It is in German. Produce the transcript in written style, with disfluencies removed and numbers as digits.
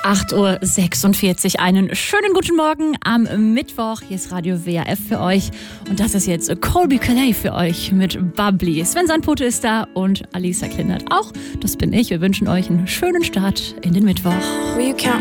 8:46 Uhr. Einen schönen guten Morgen am Mittwoch. Hier ist Radio WRF für euch. Und das ist jetzt Colby Calais für euch mit Bubbly. Sven Sandpote ist da und Alisa Klindert auch. Das bin ich. Wir wünschen euch einen schönen Start in den Mittwoch.